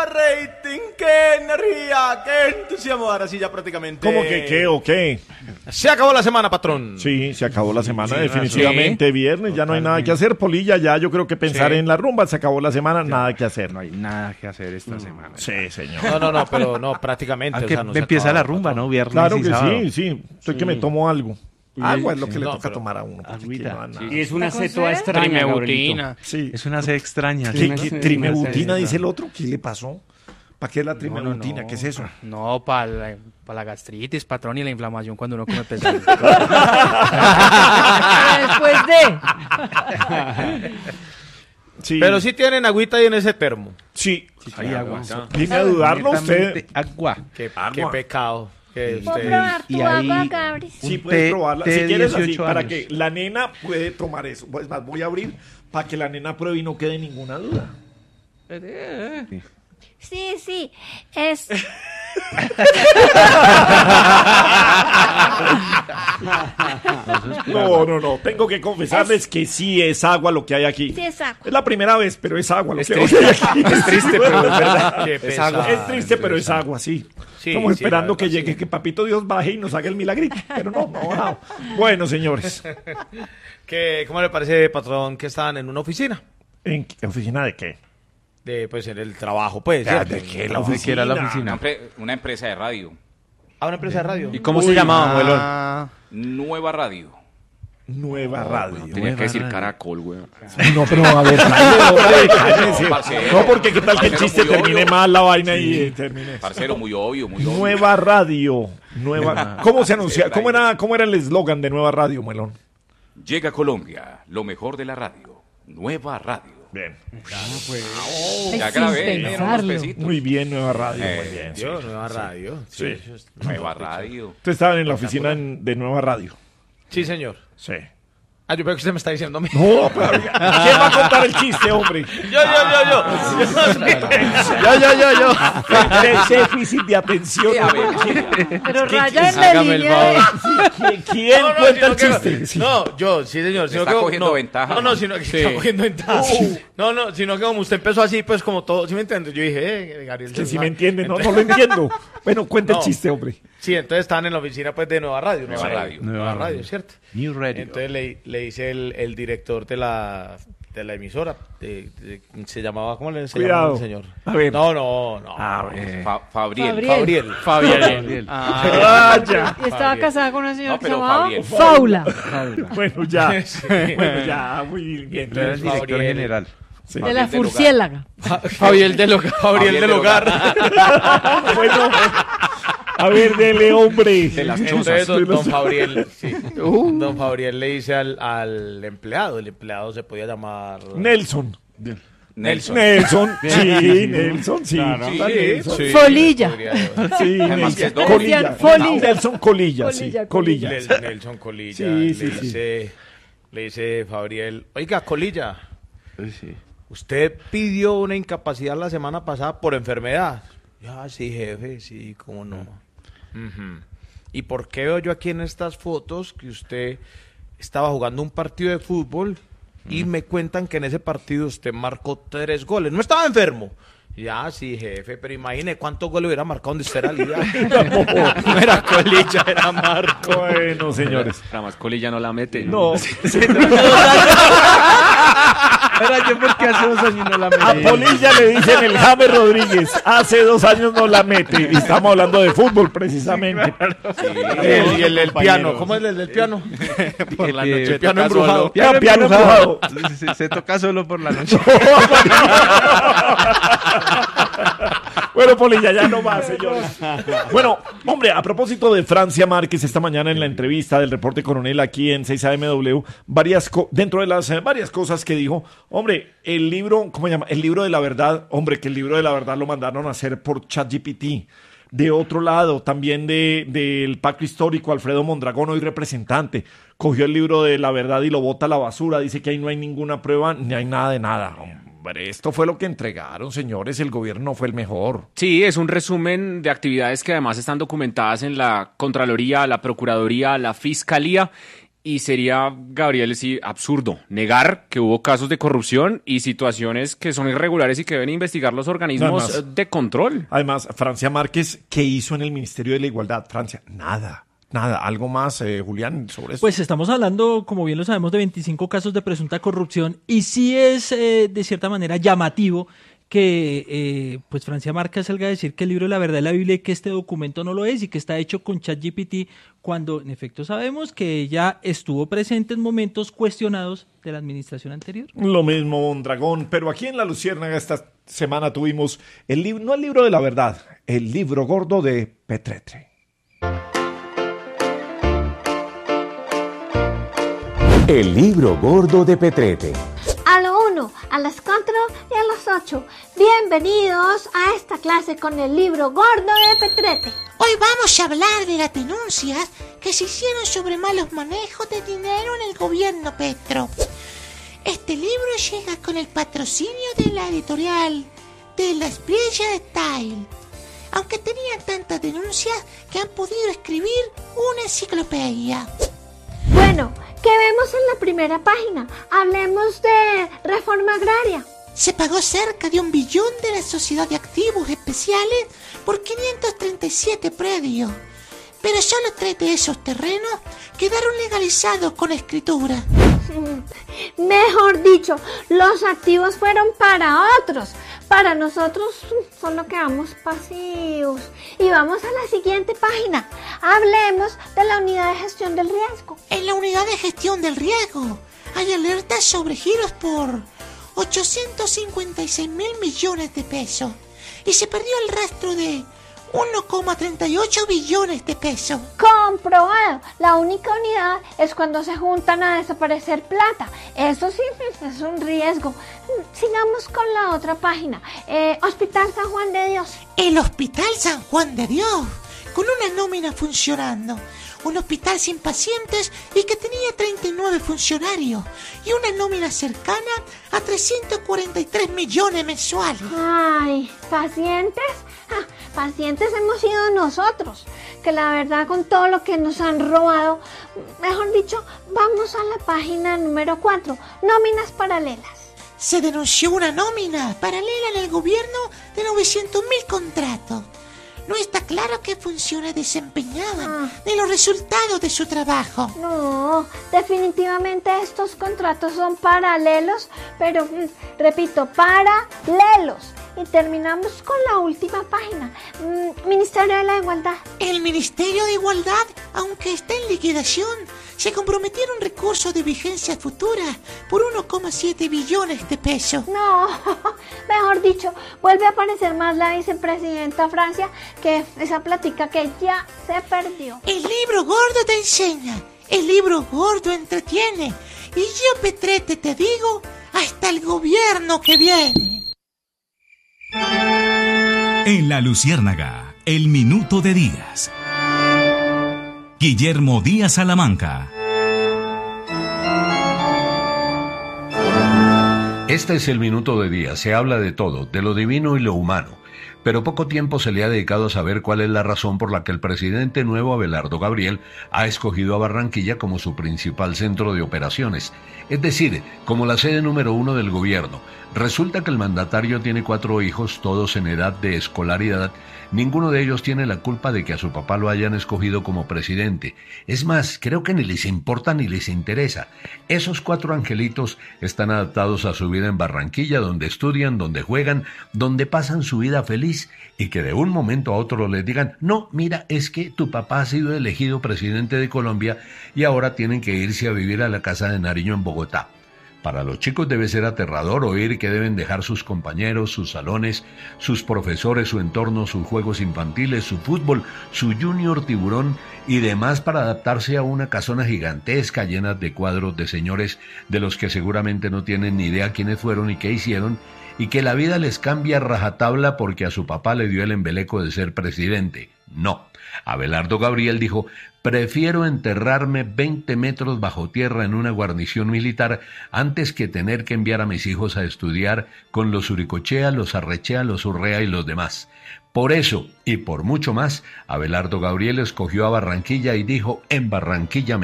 rating, qué energía, qué entusiasmo. Ahora sí ya prácticamente. ¿Cómo que qué o qué? Se acabó la semana, patrón. Sí, se acabó la semana, definitivamente. Viernes, ya no hay nada que hacer. Polilla, ya yo creo que pensar en la rumba, se acabó la semana, nada que hacer. No hay nada que hacer esta semana. Sí, señor. No, pero no, prácticamente. Aunque o sea, no se empieza acaba, la rumba, patrón. ¿no? Viernes Claro y que sábado. sí. Estoy que me tomo algo. Agua es lo que le No, toca pero- tomar a uno. porque Agüita. aquí no da nada. Y es una ¿Está con cetoa sed? extraña, Trimebutina. Sí. Es una sed extraña. Trimebutina, dice el otro. ¿Qué le pasó? ¿Para qué es la trimebutina? No. ¿Qué es eso? No, para la gastritis, patrón, y la inflamación cuando uno come pesado. Después de. Sí. Pero sí tienen agüita ahí en ese termo. Sí. Hay agua. Viene a dudarlo usted. Netamente Agua. Qué Agua. pecado. Que ¿Puedo usted... probar y tu ahí- agua, Gabriel? Sí, Un puedes té- probarla. té Si de quieres así, 18 para años. que la nena puede tomar eso. Es más, voy a abrir para que la nena pruebe y no quede ninguna duda. Sí, es... No. Tengo que confesarles que sí es agua lo que hay aquí. Sí es agua. Es la primera vez, pero es agua lo Es que hay triste. aquí. Es triste, pero es verdad. Qué Es agua. pesado. Es triste, pero es agua, sí. Sí, Estamos sí, esperando la que verdad, llegue, sí. que Papito Dios baje y nos haga el milagrito. Pero no ha bajado. Bueno, señores. ¿Cómo le parece, patrón, que estaban en una oficina? ¿En qué oficina de qué? Pues en el trabajo, pues. Ya, ¿cierto? ¿de qué? La ¿De qué era la oficina. oficina? Una empresa de radio. A una empresa de radio. ¿Y cómo se llamaba, abuelo? Nueva Radio. Nueva radio. Tenía que decir Caracol, güey. No, pero a ver, cálmese. Parcero. No, porque qué tal que el Parcero chiste muy termine obvio. mal la vaina y termine. Parcero, muy obvio, muy obvio. Nueva radio. Nueva. ¿Cómo se anuncia? ¿Cómo era el eslogan de Nueva Radio, Melón? Llega a Colombia, lo mejor de la radio. Nueva Radio. Bien. Ya sin grabé, miren, unos pensarlo. pesitos. Muy bien, Nueva Radio. Muy bien. Yo, nueva radio. Sí. Nueva Radio. Ustedes estaban en la oficina de Nueva Radio. Sí, señor. Sí. Ah, yo creo que usted me está diciendo a mí. No, pero ¿quién va a contar el chiste, hombre? Yo. Déficit de atención. Pero raya en la Hágame el línea de... ¿Quién cuenta el sino que- chiste? Sí. No, yo, sí, señor. Sino Está que, cogiendo no, ventaja. No, sino que está cogiendo ventaja. No, sino que como usted empezó así, pues como todo, ¿sí me entiendes? Yo dije, Gabriel. Que si César. me entiende, no lo entiendo. Bueno, cuenta el No. chiste, hombre. Sí, entonces estaban en la oficina pues de Nueva Radio. Nueva Radio. Nueva Radio, ¿cierto? New Radio. Entonces le dice el director de la emisora, se llamaba, ¿cómo se Cuidado. llamaba el señor? A ver. No. Fabriel. Fabriel. Ah, ya. Y estaba casada con una señora No, que se pero llamaba Fabriel. Faula. Bueno, ya. Sí. Bueno, ya. Muy bien. Era el director Fabriel. general. Sí. De la del hogar. furciélaga. Fabiel del Hogar. Fabriel del Hogar. Bueno, a ver, dele, hombre. De las Entonces chozas. don Fabriel, sí. Don Fabriel le dice al empleado, el empleado se podía llamar Nelson. Nelson. Nelson. Sí, Nelson, sí. Sí, Nelson. sí, Folilla. podría- Sí, Además que es doble. Colilla. Decían Folilla. Nelson Colilla, sí. Colilla. Colilla. Nelson Colilla Sí, sí, le dice Fabriel, oiga, Colilla, Sí. usted pidió una incapacidad la semana pasada por enfermedad. Ya, sí, jefe, sí, cómo no. Ujú. ¿Y por qué veo yo aquí en estas fotos que usted estaba jugando un partido de fútbol y me cuentan que en ese partido usted marcó 3 goles? ¿No estaba enfermo? Ya, sí, jefe, pero imagine cuántos goles hubiera marcado donde usted era líder. No era Colilla, era Marco. Bueno, señores. Además, Colilla no la mete. No, Era yo porque hace 2 años no la a metí. Polilla le dicen el James Rodríguez. Hace 2 años no la mete. Y estamos hablando de fútbol, precisamente. Y el piano, ¿cómo es el del piano? Por la noche. El piano embrujado. Piano embrujado. Se toca solo por la noche. Bueno, Polilla, ya no más, señores. Bueno, hombre, a propósito de Francia Márquez, esta mañana en la entrevista del Reporte Coronel aquí en 6AMW, dentro de las varias cosas que dijo, hombre, el libro, ¿cómo se llama? El libro de la verdad, hombre, que el libro de la verdad lo mandaron a hacer por ChatGPT. De otro lado, también del Pacto Histórico, Alfredo Mondragón, hoy representante, cogió el libro de la verdad y lo bota a la basura, dice que ahí no hay ninguna prueba, ni hay nada de nada. Hombre, esto fue lo que entregaron, señores, el gobierno no fue el mejor. Sí, es un resumen de actividades que además están documentadas en la Contraloría, la Procuraduría, la Fiscalía. Y sería, Gabriel, sí, absurdo negar que hubo casos de corrupción y situaciones que son irregulares y que deben investigar los organismos de control. Además, Francia Márquez, ¿qué hizo en el Ministerio de la Igualdad? Francia, nada. ¿Algo más, Julián, sobre eso? Pues estamos hablando, como bien lo sabemos, de 25 casos de presunta corrupción y sí es, de cierta manera, llamativo que pues Francia Márquez salga a decir que el libro de la verdad y la Biblia y que este documento no lo es y que está hecho con ChatGPT, cuando en efecto sabemos que ella estuvo presente en momentos cuestionados de la administración anterior. Lo mismo, Mondragón, pero aquí en La Luciérnaga esta semana tuvimos no el libro de la verdad, el libro gordo de Petrete. El libro gordo de Petrete. A lo 1, a las 4 y a las 8. Bienvenidos a esta clase con el libro gordo de Petrete. Hoy vamos a hablar de las denuncias que se hicieron sobre malos manejos de dinero en el gobierno Petro. Este libro llega con el patrocinio de la editorial de la Espriella de Style, aunque tenían tantas denuncias que han podido escribir una enciclopedia. Bueno, ¿qué vemos en la primera página? Hablemos de reforma agraria. Se pagó cerca de 1 billón de la sociedad de activos especiales por 537 predios, pero solo 3 de esos terrenos quedaron legalizados con escritura. Mejor dicho, los activos fueron para otros. Para nosotros solo quedamos pasivos. Y vamos a la siguiente página. Hablemos de la unidad de gestión del riesgo. En la unidad de gestión del riesgo hay alertas sobre giros por 856 mil millones de pesos. Y se perdió el rastro de 1,38 billones de pesos. Comprobado. La única unidad es cuando se juntan a desaparecer plata. Eso sí es un riesgo. Sigamos con la otra página. Hospital San Juan de Dios. El Hospital San Juan de Dios, con una nómina funcionando. Un hospital sin pacientes y que tenía 39 funcionarios y una nómina cercana a 343 millones mensuales. Ay, ¿pacientes? Pacientes hemos sido nosotros, que la verdad con todo lo que nos han robado, mejor dicho, vamos a la página número 4, nóminas paralelas. Se denunció una nómina paralela en el gobierno de 900.000 contratos. No está claro qué funciones desempeñaban ni los resultados de su trabajo. No, definitivamente estos contratos son paralelos, pero repito, paralelos. Y terminamos con la última página. Ministerio de la Igualdad. El Ministerio de Igualdad, aunque está en liquidación, se comprometieron recursos de vigencia futura por 1,7 billones de pesos. No, mejor dicho, vuelve a aparecer más la vicepresidenta Francia que esa plática que ya se perdió. El libro gordo te enseña, el libro gordo entretiene. Y yo, Petrete, te digo, hasta el gobierno que viene. En La Luciérnaga, el minuto de Díaz. Guillermo Díaz Salamanca. Este es el minuto de Díaz. Se habla de todo, de lo divino y lo humano. Pero poco tiempo se le ha dedicado a saber cuál es la razón por la que el presidente nuevo Abelardo Gabriel ha escogido a Barranquilla como su principal centro de operaciones, es decir, como la sede número 1 del gobierno. Resulta que el mandatario tiene 4 hijos, todos en edad de escolaridad. Ninguno de ellos tiene la culpa de que a su papá lo hayan escogido como presidente. Es más, creo que ni les importa ni les interesa. Esos 4 angelitos están adaptados a su vida en Barranquilla, donde estudian, donde juegan, donde pasan su vida feliz, y que de un momento a otro les digan, no, mira, es que tu papá ha sido elegido presidente de Colombia y ahora tienen que irse a vivir a la casa de Nariño en Bogotá. Para los chicos debe ser aterrador oír que deben dejar sus compañeros, sus salones, sus profesores, su entorno, sus juegos infantiles, su fútbol, su junior tiburón y demás para adaptarse a una casona gigantesca llena de cuadros de señores de los que seguramente no tienen ni idea quiénes fueron y qué hicieron, y que la vida les cambia a rajatabla porque a su papá le dio el embeleco de ser presidente. No. Abelardo Gabriel dijo, prefiero enterrarme 20 metros bajo tierra en una guarnición militar antes que tener que enviar a mis hijos a estudiar con los Uricochea, los Arrechea, los Urrea y los demás. Por eso, y por mucho más, Abelardo Gabriel escogió a Barranquilla y dijo, en Barranquilla me